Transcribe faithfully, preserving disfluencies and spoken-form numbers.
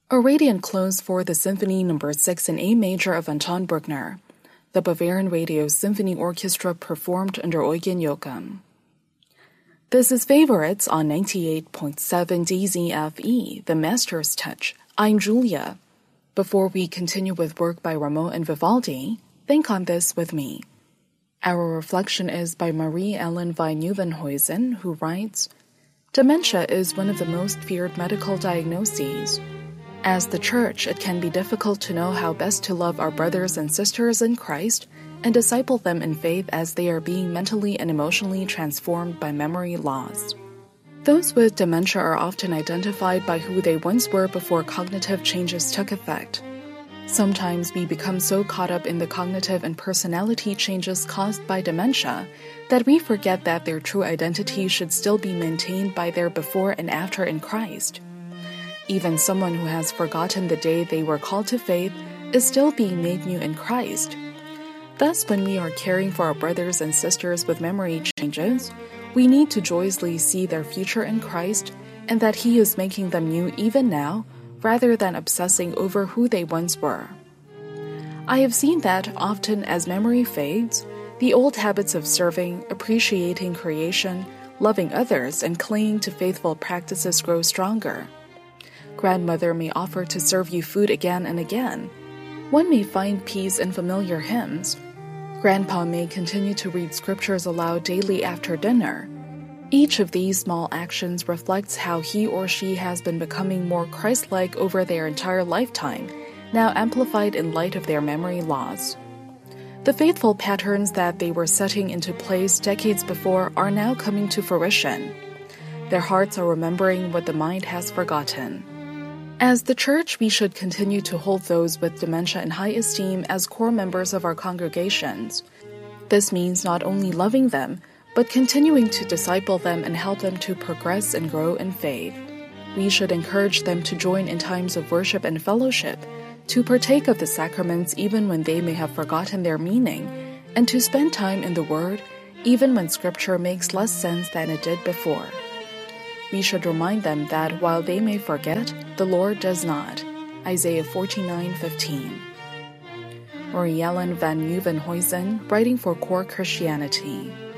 A radiant close for the Symphony Number six in A major of Anton Bruckner. The Bavarian Radio Symphony Orchestra performed under Eugen Joachim. This is Favorites on ninety-eight point seven D Z F E, The Master's Touch. I'm Julia. Before we continue with work by Rameau and Vivaldi, think on this with me. Our reflection is by Marie-Ellen van Nieuwenhuizen, who writes, Dementia is one of the most feared medical diagnoses. As the Church, it can be difficult to know how best to love our brothers and sisters in Christ and disciple them in faith as they are being mentally and emotionally transformed by memory loss. Those with dementia are often identified by who they once were before cognitive changes took effect. Sometimes we become so caught up in the cognitive and personality changes caused by dementia that we forget that their true identity should still be maintained by their before and after in Christ. Even someone who has forgotten the day they were called to faith is still being made new in Christ. Thus, when we are caring for our brothers and sisters with memory changes, we need to joyously see their future in Christ and that He is making them new even now, rather than obsessing over who they once were. I have seen that often as memory fades, the old habits of serving, appreciating creation, loving others, and clinging to faithful practices grow stronger. Grandmother may offer to serve you food again and again. One may find peace in familiar hymns. Grandpa may continue to read scriptures aloud daily after dinner. Each of these small actions reflects how he or she has been becoming more Christ-like over their entire lifetime, now amplified in light of their memory loss. The faithful patterns that they were setting into place decades before are now coming to fruition. Their hearts are remembering what the mind has forgotten. As the Church, we should continue to hold those with dementia in high esteem as core members of our congregations. This means not only loving them, but continuing to disciple them and help them to progress and grow in faith. We should encourage them to join in times of worship and fellowship, to partake of the sacraments even when they may have forgotten their meaning, and to spend time in the Word even when Scripture makes less sense than it did before. We should remind them that while they may forget, the Lord does not. Isaiah forty-nine fifteen. Marie-Ellen van Nieuwenhuizen, writing for Core Christianity.